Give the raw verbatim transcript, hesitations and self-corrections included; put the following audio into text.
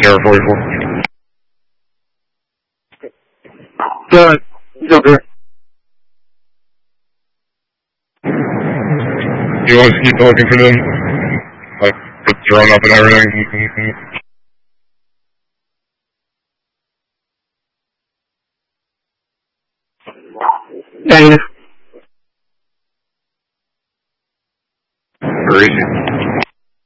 Sierra forty-four. Good. He's okay. You want us to keep looking for them? Like, put the drone up and everything? Negative.